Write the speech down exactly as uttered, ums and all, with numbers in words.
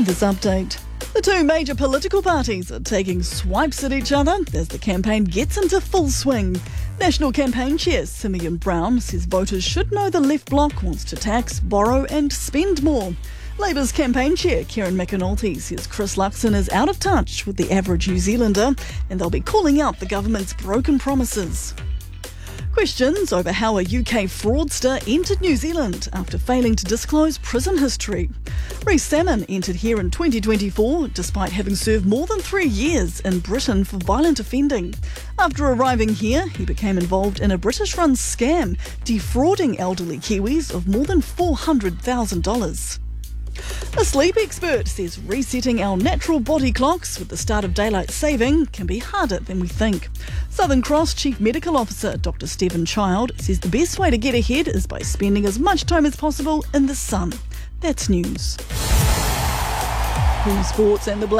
this update. The two major political parties are taking swipes at each other as the campaign gets into full swing. National Campaign Chair Simeon Brown says voters should know the left bloc wants to tax, borrow and spend more. Labour's campaign chair Kieran McAnulty says Chris Luxon is out of touch with the average New Zealander and they'll be calling out the government's broken promises. Questions over how a U K fraudster entered New Zealand after failing to disclose prison history. Rhys Salmon entered here in twenty twenty-four despite having served more than three years in Britain for violent offending. After arriving here, he became involved in a British-run scam, defrauding elderly Kiwis of more than four hundred thousand dollars. A sleep expert says resetting our natural body clocks with the start of daylight saving can be harder than we think. Southern Cross Chief Medical Officer Doctor Stephen Child says the best way to get ahead is by spending as much time as possible in the sun. That's news. From sports and the